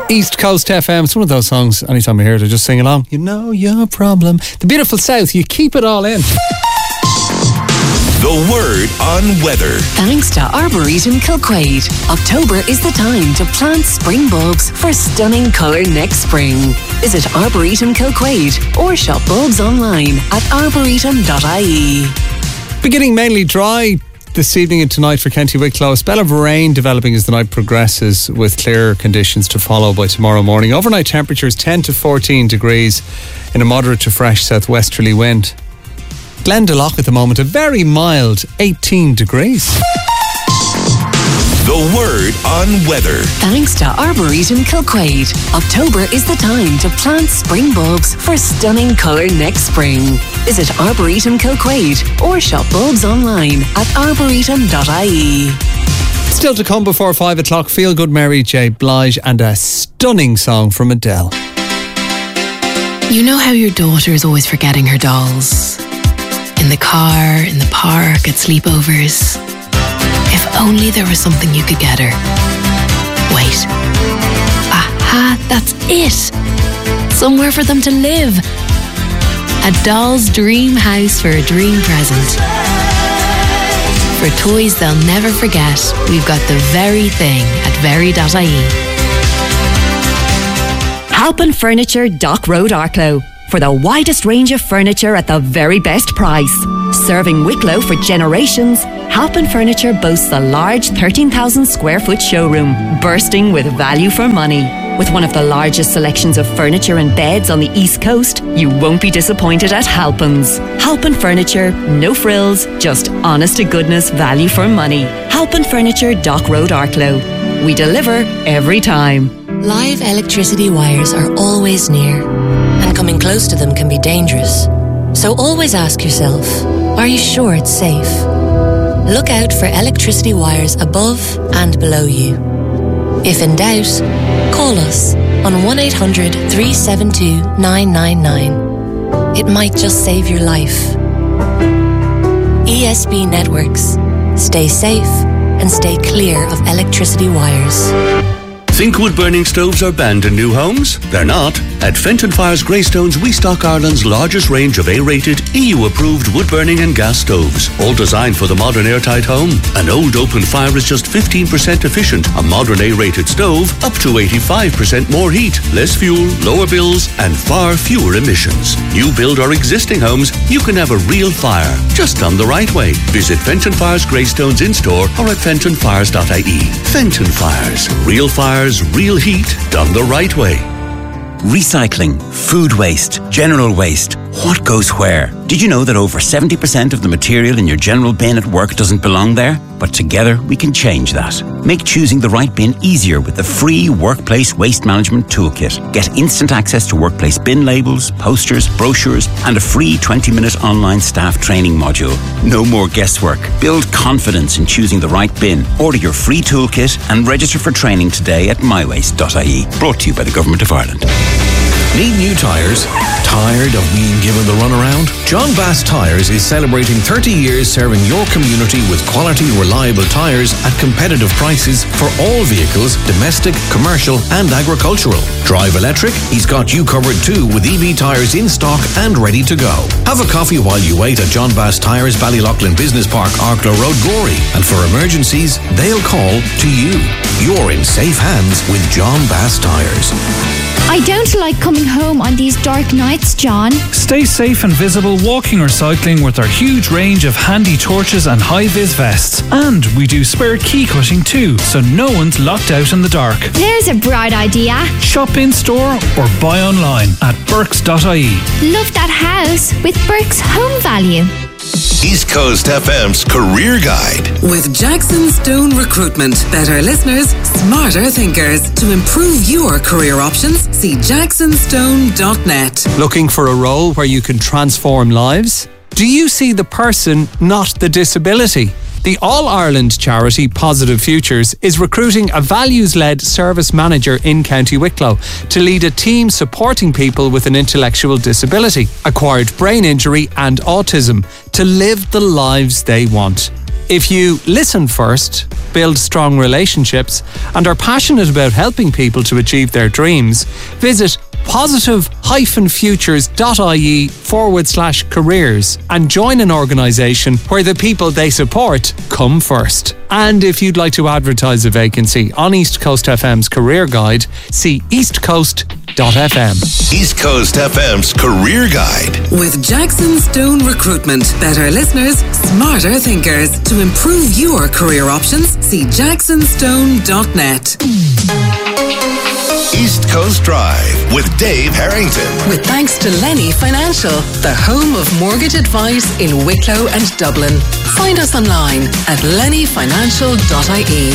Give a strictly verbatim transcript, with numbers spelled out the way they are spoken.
East Coast F M. It's one of those songs, anytime I hear it, I just sing along. You know your problem. The beautiful South, you keep it all in. The word on weather. Thanks to Arboretum Kilquade. October is the time to plant spring bulbs for stunning colour next spring. Visit Arboretum Kilquade or shop bulbs online at arboretum dot I E. Beginning mainly dry this evening and tonight for County Wicklow. A spell of rain developing as the night progresses, with clearer conditions to follow by tomorrow morning. Overnight temperatures ten to fourteen degrees in a moderate to fresh southwesterly wind. Glendalough at the moment, a very mild eighteen degrees. The word on weather. Thanks to Arboretum Kilquade. October is the time to plant spring bulbs for stunning colour next spring. Visit Arboretum Kilquade or shop bulbs online at arboretum dot I E. Still to come before five o'clock, Feel Good Mary J. Blige and a stunning song from Adele. You know how your daughter is always forgetting her dolls? In the car, in the park, at sleepovers. If only there was something you could get her. Wait. Aha, that's it. Somewhere for them to live. A doll's dream house for a dream present. For toys they'll never forget, we've got the very thing at very dot I E. Halpin Furniture, Dock Road, Arklow. For the widest range of furniture at the very best price. Serving Wicklow for generations, Halpin Furniture boasts a large thirteen thousand square foot showroom, bursting with value for money. With one of the largest selections of furniture and beds on the East Coast, you won't be disappointed at Halpin's. Halpin Furniture, no frills, just honest to goodness value for money. Halpin Furniture, Dock Road, Arklow. We deliver every time. Live electricity wires are always near, and coming close to them can be dangerous. So always ask yourself, are you sure it's safe? Look out for electricity wires above and below you. If in doubt, call us on one eight hundred, three seven two, nine nine nine. It might just save your life. E S B Networks. Stay safe and stay clear of electricity wires. Think wood-burning stoves are banned in new homes? They're not. At Fenton Fire's Greystones, we stock Ireland's largest range of A-rated, E U-approved wood-burning and gas stoves, all designed for the modern airtight home. An old open fire is just fifteen percent efficient. A modern A-rated stove, up to eighty-five percent more heat, less fuel, lower bills, and far fewer emissions. New build or existing homes, you can have a real fire, just done the right way. Visit Fenton Fire's Greystones in-store or at fenton fires dot I E. Fenton Fires. Real fires, real heat, done the right way. Recycling, food waste, general waste. What goes where? Did you know that over seventy percent of the material in your general bin at work doesn't belong there? But together we can change that. Make choosing the right bin easier with the free Workplace Waste Management Toolkit. Get instant access to workplace bin labels, posters, brochures, and a free twenty minute online staff training module. No more guesswork. Build confidence in choosing the right bin. Order your free toolkit and register for training today at my waste dot I E. Brought to you by the Government of Ireland. Need new tyres? Tired of being given the runaround? John Bass Tyres is celebrating thirty years serving your community with quality, reliable tyres at competitive prices for all vehicles, domestic, commercial and agricultural. Drive electric? He's got you covered too with E V tyres in stock and ready to go. Have a coffee while you wait at John Bass Tyres, Ballyloughlin Business Park, Arklow Road, Gorey. And for emergencies, they'll call to you. You're in safe hands with John Bass Tyres. I don't like coming home on these dark nights, John. Stay safe and visible walking or cycling with our huge range of handy torches and high-vis vests. And we do spare key cutting too, so no one's locked out in the dark. There's a bright idea. Shop in store or buy online at burks dot I E. Love that house with Burke's Home Value. East Coast F M's Career Guide. With Jackson Stone Recruitment. Better listeners, smarter thinkers. To improve your career options, see jackson stone dot net. Looking for a role where you can transform lives? Do you see the person, not the disability? The All-Ireland charity Positive Futures is recruiting a values-led service manager in County Wicklow to lead a team supporting people with an intellectual disability, acquired brain injury and autism to live the lives they want. If you listen first, build strong relationships, and are passionate about helping people to achieve their dreams, visit positive-futures.ie forward slash careers and join an organisation where the people they support come first. And if you'd like to advertise a vacancy on East Coast F M's Career Guide, see east coast dot f m. East Coast F M's Career Guide. With Jackson Stone Recruitment. Better listeners, smarter thinkers. To improve your career options, see jackson stone dot net. East Coast Drive with Dave Harrington. With thanks to Lenny Financial, the home of mortgage advice in Wicklow and Dublin. Find us online at lenny financial dot I E.